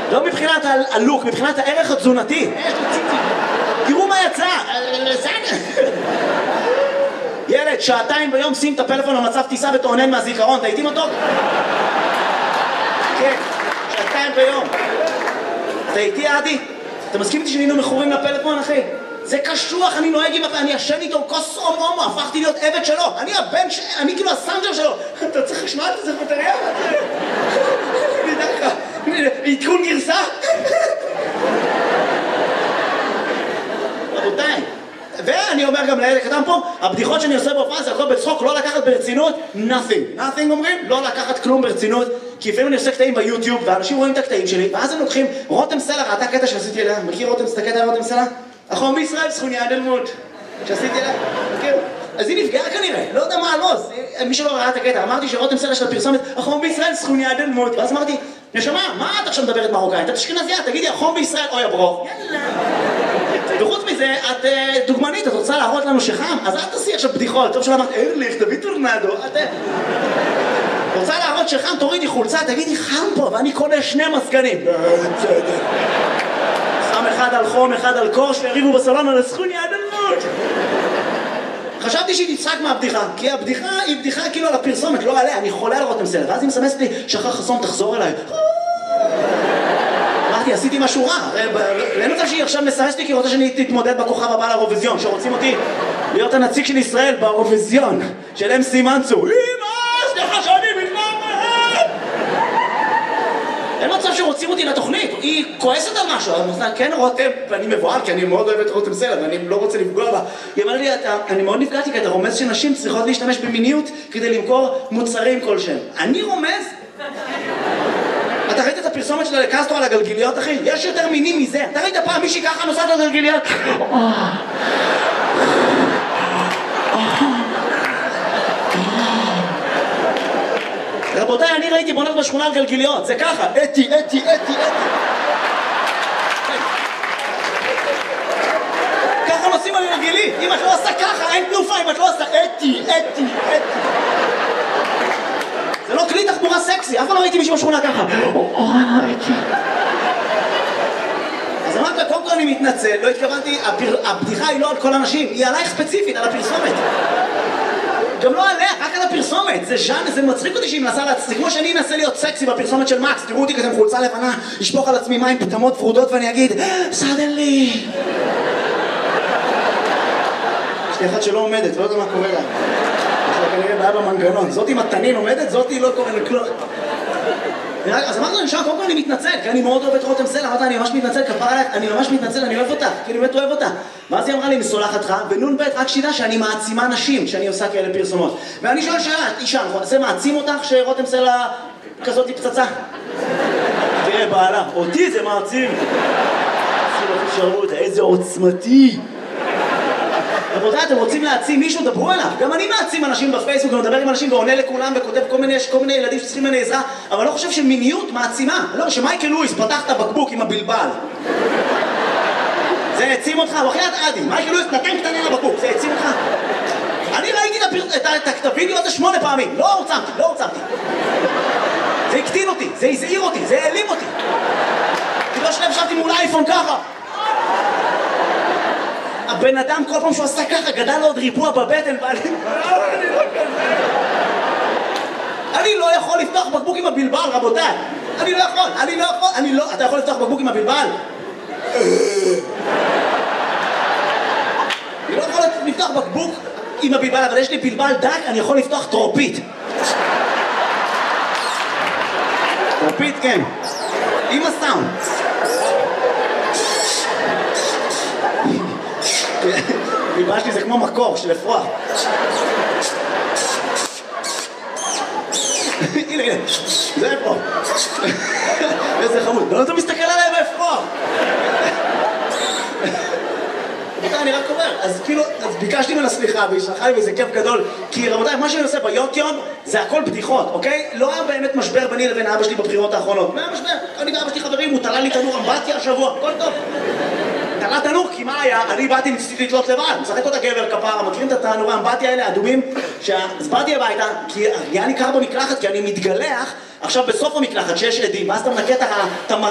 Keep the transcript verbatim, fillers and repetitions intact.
לא מבחינת הלוק, מבחינת הערך התזונתי. תראו מה יצא. ילד, שעתיים ביום שים את הפלאפון במצב טיסה ותעונן מהזיכרון, אתה איתי מתוק? כן, שעתיים ביום. אתה איתי עדי? אתה מסכים איתי שהיינו מכורים לפלאפון, אחי? זה קשוח, אני נוהג עם... אני ישן איתו כוס הומו הומו, הפכתי להיות עבד שלו. אני הבן ש... אני כאילו הסנג'ר שלו. אתה צריך לשמוע את זה, חוטריה? אני דרך עדכון גרסה? רבותיי. ואני אומר גם לילד קטן פה, הבדיחות שאני עושה בהופעה זה הכל בצחוק, לא לקחת ברצינות, nothing. nothing אומרים? לא לקחת כלום ברצינות, כי לפעמים אני עושה קטעים ביוטיוב, ואנשים רואים את הקטעים שלי, ואז הם לוקחים, רותם סלע, ראתה קטע שעשיתי אליה, מכיר רותם, את הקטע רותם סלע? החום בישראל, סכוניה דלמות, שעשיתי אליה, מכיר? אז היא נפגעה כנראה, לא יודע מה, לא, מי שלא ראה את הקטע, אמרתי שרותם סלע של הפרסומת, החום בישראל, סכוניה דלמות, ואז אמרתי, נשמה, מה את עכשיו מדברת מרוקאית? את אשכנזייה, תגידי, החום בישראל, אוי הברוך. וחוץ מזה, את דוגמנית, את רוצה להראות לנו שחם? אז אל תעשי עכשיו בדיחות, טוב שלא אמרת, ארליך, תביא טורנדו, את רוצה להראות שחם, תורידי חולצה, תגידי חם פה, ואני קונה שני מזגנים. שם אחד על חום, אחד על קור, שיריבו בסלון על הסכוניה הדלמות. חשבתי שהיא תצחק מהבדיחה, כי הבדיחה היא בדיחה כאילו על הפרסומת, לא עליה, אני חולה על רותם סלע, ואז היא מסמסת לי, שחר חסון, תחזור אליי. אמרתי, עשיתי משהו רע, אין מצב שהיא עכשיו מסמסת לי כי רוצה שאני תתמודד בכוכב הבא לאירוויזיון, שרוצים אותי להיות הנציג של ישראל באירוויזיון, של אם סי מנצור. אמא, סליחה שאני מתנער מהם! אין מצב שרוצים אותי לתוכנית, היא כועסת על משהו, אני אומר, כן רותם, ואני מבועל, כי אני מאוד אוהב את רותם סלע, ואני לא רוצה לפגוע בה. היא אמרה לי, אני מאוד נפגעתי, כי אתה רומז שנשים צריכות להשתמש במיניות כדי למכור מוצרים כלשהם. אני רומז? אתה ראית את הפרסומת שלה לקסטרו על הגלגיליות, אחי? יש יותר מינים מזה. אתה ראית פעם מישהי ככה נוסעת על גלגיליות? רבותיי, אני ראיתי בונות בשכונה על גלגיליות, זה ככה, אתי, אתי, אתי, אתי. ככה נוסעים על גלגילי, אם את לא עושה ככה, אין תנופה, אם את לא עושה אתי, אתי, אתי. זה לא כלי תחבורה סקסי, אף פעם לא ראיתי מישהו בשכונה ככה. אז אמרת, קודם כל אני מתנצל, לא התכוונתי, הבדיחה היא לא על כל אנשים, היא עלייך ספציפית, על הפרסומת. גם לא עליה, רק על הפרסומת, זה ז'אן, זה מצחיק אותי שהיא מנסה להצחיק, כמו שאני אנסה להיות סקסי בפרסומת של מקס, תראו אותי כזה עם חולצה לבנה, לשפוך על עצמי מים פטמות פרודות ואני אגיד, סדנלי. יש לי אחד שלא עומדת, לא יודע מה קורה לה. יש לה כנראה בעיה במנגנון, זאת עם התנין עומדת, זאת היא לא קורה לכלום. אז אמרתי לו, נשאר, קודם כל אני מתנצל, כי אני מאוד אוהב את רותם סלע, אמרתי, אני ממש מתנצל, כפרה עליך, אני ממש מתנצל, אני אוהב אותה, כי אני באמת אוהב אותה. ואז היא אמרה לי, מסולחתך, ונון בית, רק שידע שאני מעצימה נשים, שאני עושה כאלה פרסומות. ואני שואל שאלה, אישה, זה מעצים אותך שרותם סלע כזאת היא פצצה? תראה, בעלה, אותי זה מעצים. איזה עוצמתי. רבותיי, אתם רוצים להעצים מישהו, דברו אליו. גם אני מעצים אנשים בפייסבוק, ומדבר עם אנשים ועונה לכולם וכותב כל מיני, יש כל מיני ילדים שצריכים ממני עזרה, אבל לא חושב שמיניות מעצימה. לא, שמייקל לואיס פתח את הבקבוק עם הבלבל. זה העצים אותך, הוא אחרי את עדי. מייקל לואיס נתן קטנה לבקבוק, זה העצים אותך. אני ראיתי את הווידאו הזה שמונה פעמים, לא הוצמתי, לא הוצמתי. זה הקטין אותי, זה הזעיר אותי, זה העלים אותי. כי לא שלב שבתי מול אייפון ככה. הבן אדם כל פעם שהוא עשה ככה גדל לו עוד ריבוע בבטן ואני... אני לא כזה... אני לא יכול לפתוח בקבוק עם הבלבל, רבותיי. אני לא יכול, אני לא יכול, אני לא... אתה יכול לפתוח בקבוק עם הבלבל? אני לא יכול לפתוח בקבוק עם הבלבל, אבל יש לי בלבל דק, אני יכול לפתוח טרופית. טרופית, כן. עם הסאונד. בלבל שלי זה כמו מקור של אפרוח. הנה, הנה, זה אפרוח. איזה חמוד. לא אתה מסתכל עליי באפרוח. רבותיי, אני רק אומר, אז כאילו, אז ביקשתי ממנה סליחה, והיא שלחה לי וזה כיף גדול, כי רבותיי, מה שאני עושה ביוטיוב זה הכל בדיחות, אוקיי? לא היה באמת משבר ביני לבין אבא שלי בבחירות האחרונות. מה היה משבר? אני ואבא שלי חברים, הוא תלה לי תנור אמבטיה השבוע, הכל טוב. תלה תנור, כי מה היה? אני באתי ניסיתי לתלות לבד, משחק אותה גבר כפרה, מכירים את התנורי האמבטיה האלה, אדומים? אז באתי הביתה, כי היה לי קר במקלחת, כי אני מתגלח, עכשיו בסוף המקלחת שיש עדים, ואז אתה מנקה את המ...